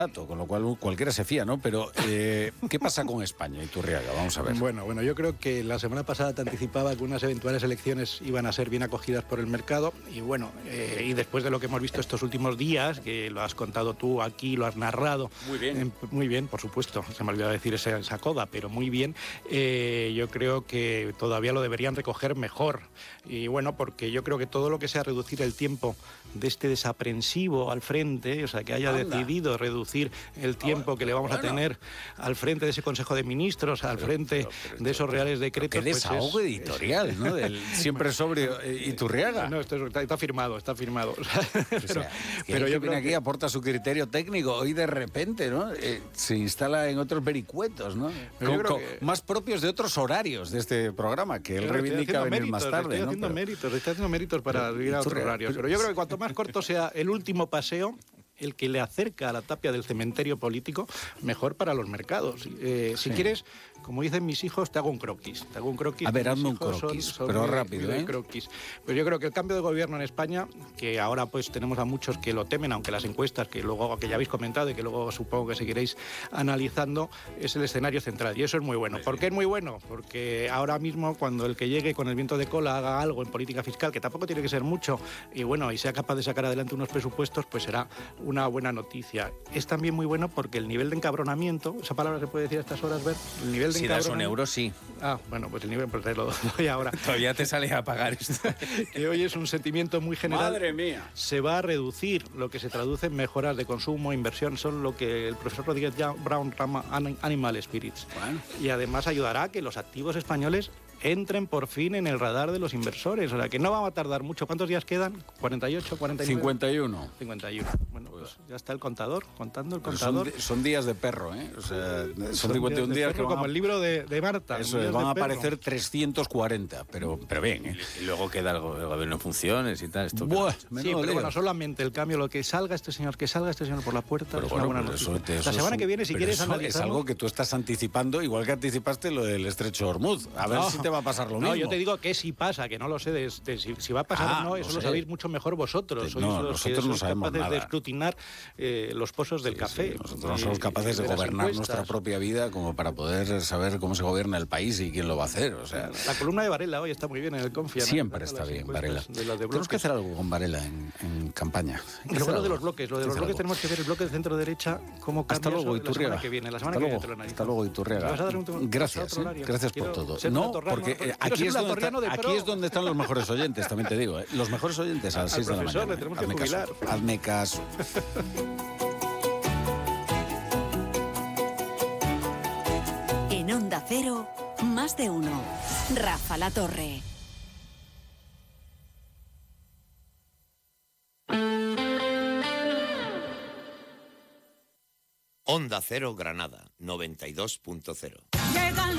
con lo cual cualquiera se fía, ¿no? Pero, ¿qué pasa con España, Iturriaga? Vamos a ver. Bueno, yo creo que la semana pasada te anticipaba que unas eventuales elecciones iban a ser bien acogidas por el mercado y bueno, y después de lo que hemos visto estos últimos días, que lo has contado tú aquí, lo has narrado. Muy bien. Muy bien, por supuesto, se me olvidó decir esa coda, pero muy bien. Yo creo que todavía lo deberían recoger mejor. Y bueno, porque yo creo que todo lo que sea reducir el tiempo de este desaprensivo al frente, o sea, que haya decidido reducir el tiempo que le vamos a tener al frente de ese Consejo de Ministros, al frente de esos reales decretos. Qué desahogo editorial, ¿no? Del siempre sobrio Iturriaga. No, esto está firmado, está firmado. Pero yo creo que aporta su criterio técnico. Hoy de repente, ¿no? Se instala en otros vericuetos, ¿no? Más propios de otros horarios de este programa, que él reivindica venir más tarde. Está haciendo méritos para ir a otros horarios. Pero yo creo que cuanto más corto sea el último paseo, el que le acerca a la tapia del cementerio político, mejor para los mercados. Si quieres, como dicen mis hijos, te hago un croquis. A ver, hazme un croquis, pero rápido, ¿eh? Croquis. Pues yo creo que el cambio de gobierno en España, que ahora pues tenemos a muchos que lo temen, aunque las encuestas, que ya habéis comentado y que luego supongo que seguiréis analizando, es el escenario central. Y eso es muy bueno. ¿Por qué es muy bueno? Porque ahora mismo, cuando el que llegue con el viento de cola haga algo en política fiscal, que tampoco tiene que ser mucho, y sea capaz de sacar adelante unos presupuestos, pues será una buena noticia. Es también muy bueno porque el nivel de encabronamiento, esa palabra se puede decir a estas horas, ver, el nivel de si das un euro, sí. Bueno, pues el nivel, pues te lo doy ahora. Todavía te sale a pagar esto. Que hoy es un sentimiento muy general. ¡Madre mía! Se va a reducir, lo que se traduce en mejoras de consumo, inversión, son lo que el profesor Rodríguez Brown llama Animal Spirits. Bueno. Y además ayudará a que los activos españoles entren por fin en el radar de los inversores. O sea, que no va a tardar mucho. ¿Cuántos días quedan? ¿48, 49? 51. 51. Bueno, pues ya está el contador, contando el contador. Son días de perro, ¿eh? O sea, son 51 días que como el libro de Marta. Eso, van a aparecer 340, pero bien, ¿eh? Y luego queda el gobierno en funciones y tal. Esto pero bueno, solamente el cambio, lo que salga este señor por la puerta, pero es una buena noticia. La semana que viene, si quieres analizar. Es algo que tú estás anticipando, igual que anticipaste lo del estrecho de Hormuz. A ver si te va a pasar lo mismo. No, yo te digo que si pasa, que no lo sé si va a pasar o no, eso lo sabéis mucho mejor vosotros. Nosotros no sabemos capaces nada de escrutinar los pozos del café. Nosotros no somos capaces de gobernar nuestra propia vida como para poder saber cómo se gobierna el país y quién lo va a hacer. O sea, la columna de Varela hoy está muy bien en el Confia. Siempre está bien, Varela. Tenemos que hacer algo con Varela en campaña. Luego lo de los bloques. Tenemos que ver el bloque de centro derecha como cambia. Hasta luego, Iturriaga. Hasta luego, Iturriaga. Gracias por todo. No, porque aquí es donde están los mejores oyentes, también te digo. Los mejores oyentes a las 6 de la mañana. Le tenemos que jubilar. Hazme caso. En Onda Cero, más de uno. Rafa La Torre. Onda Cero Granada, 92.0. Llegan